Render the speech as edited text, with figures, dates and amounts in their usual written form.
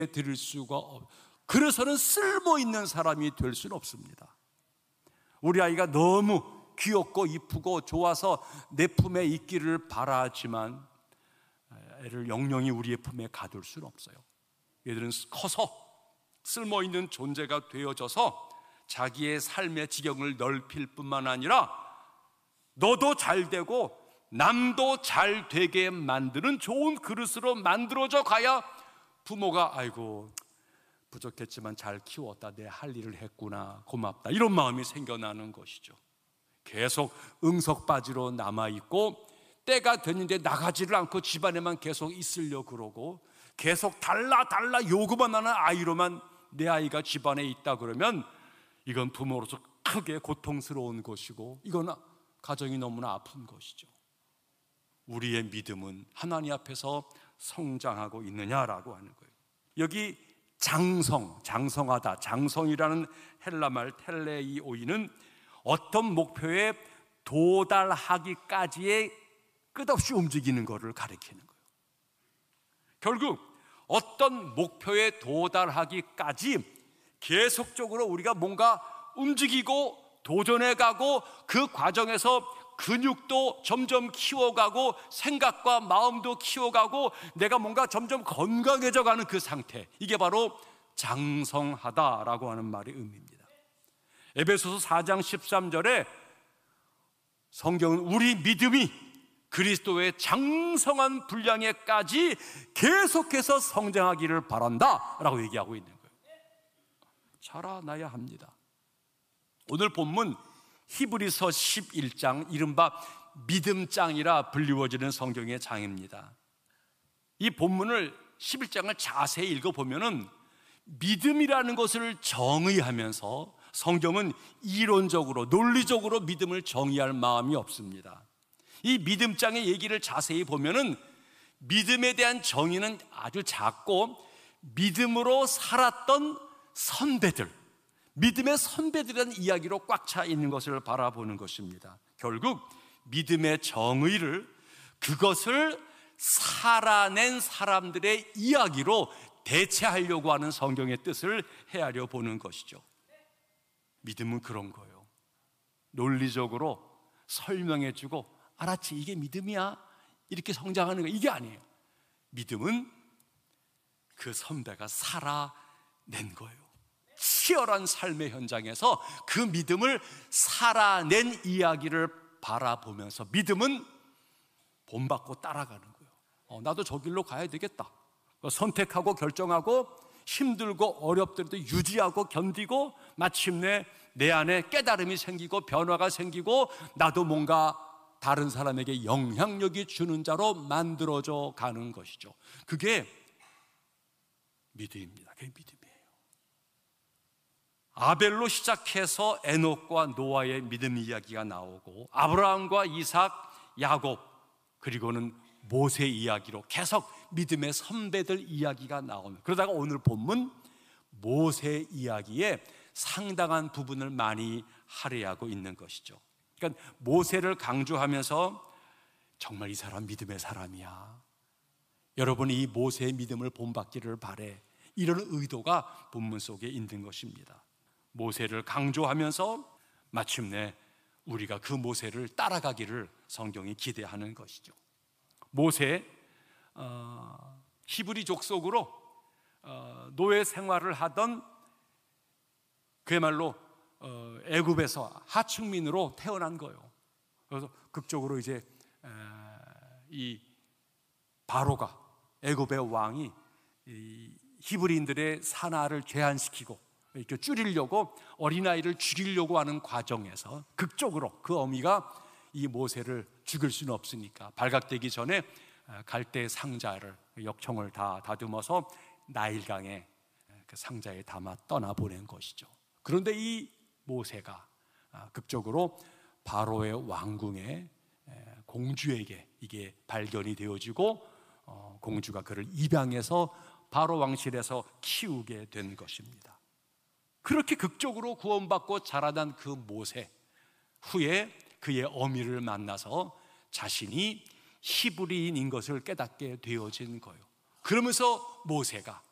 드릴 수가 그래서는 쓸모있는 사람이 될 수는 없습니다. 우리 아이가 너무 귀엽고 이쁘고 좋아서 내 품에 있기를 바라지만 애를 영영히 우리의 품에 가둘 수는 없어요. 얘들은 커서 쓸모있는 존재가 되어져서 자기의 삶의 지경을 넓힐 뿐만 아니라 너도 잘 되고 남도 잘 되게 만드는 좋은 그릇으로 만들어져 가야 부모가 아이고 부족했지만 잘 키웠다, 내 할 일을 했구나, 고맙다, 이런 마음이 생겨나는 것이죠. 계속 응석바지로 남아있고 때가 됐는데 나가지를 않고 집안에만 계속 있으려 그러고 계속 달라 요구만 하는 아이로만 내 아이가 집안에 있다 그러면 이건 부모로서 크게 고통스러운 것이고 이건 가정이 너무나 아픈 것이죠. 우리의 믿음은 하나님 앞에서 성장하고 있느냐라고 하는 거예요. 여기 장성하다, 장성이라는 헬라말 텔레이오이는 어떤 목표에 도달하기까지의 끝없이 움직이는 것을 가리키는 거예요. 결국 어떤 목표에 도달하기까지 계속적으로 우리가 뭔가 움직이고 도전해가고 그 과정에서 근육도 점점 키워가고 생각과 마음도 키워가고 내가 뭔가 점점 건강해져 가는 그 상태, 이게 바로 장성하다라고 하는 말의 의미입니다. 에베소서 4장 13절에 성경은 우리 믿음이 그리스도의 장성한 분량에까지 계속해서 성장하기를 바란다 라고 얘기하고 있는 거예요. 자라나야 합니다. 오늘 본문 히브리서 11장, 이른바 믿음장이라 불리워지는 성경의 장입니다. 이 본문을 11장을 자세히 읽어보면은 믿음이라는 것을 정의하면서 성경은 이론적으로 논리적으로 믿음을 정의할 마음이 없습니다. 이 믿음장의 얘기를 자세히 보면은 믿음에 대한 정의는 아주 작고 믿음으로 살았던 선배들, 믿음의 선배들이라는 이야기로 꽉 차 있는 것을 바라보는 것입니다. 결국 믿음의 정의를 그것을 살아낸 사람들의 이야기로 대체하려고 하는 성경의 뜻을 헤아려 보는 것이죠. 믿음은 그런 거예요. 논리적으로 설명해주고 알았지, 이게 믿음이야, 이렇게 성장하는 거, 이게 아니에요. 믿음은 그 선배가 살아낸 거예요. 치열한 삶의 현장에서 그 믿음을 살아낸 이야기를 바라보면서 믿음은 본받고 따라가는 거예요. 나도 저 길로 가야 되겠다. 선택하고 결정하고 힘들고 어렵더라도 유지하고 견디고 마침내 내 안에 깨달음이 생기고 변화가 생기고 나도 뭔가 다른 사람에게 영향력이 주는 자로 만들어져 가는 것이죠. 그게 믿음입니다. 그게 믿음이에요. 아벨로 시작해서 에녹과 노아의 믿음 이야기가 나오고 아브라함과 이삭, 야곱, 그리고는 모세 이야기로 계속 믿음의 선배들 이야기가 나옵니다. 그러다가 오늘 본문 모세 이야기에 상당한 부분을 많이 할애하고 있는 것이죠. 그러니까 모세를 강조하면서 정말 이 사람 믿음의 사람이야, 여러분이 이 모세의 믿음을 본받기를 바래, 이런 의도가 본문 속에 있는 것입니다. 모세를 강조하면서 마침내 우리가 그 모세를 따라가기를 성경이 기대하는 것이죠. 모세, 히브리 족속으로 노예 생활을 하던, 그야말로 애굽에서 하층민으로 태어난 거예요. 그래서 극적으로 이제 이 바로가, 애굽의 왕이 이 히브리인들의 산하를 제한시키고 이렇게 줄이려고 어린아이를 죽이려고 하는 과정에서 극적으로 그 어미가 이 모세를 죽일 수는 없으니까 발각되기 전에 갈대 상자를, 역청을 다 다듬어서 나일강에 그 상자에 담아 떠나보낸 것이죠. 그런데 이 모세가 극적으로 바로의 왕궁에 공주에게 이게 발견이 되어지고 공주가 그를 입양해서 바로 왕실에서 키우게 된 것입니다. 그렇게 극적으로 구원받고 자라난 그 모세, 후에 그의 어미를 만나서 자신이 히브리인인 것을 깨닫게 되어진 거예요. 그러면서 모세가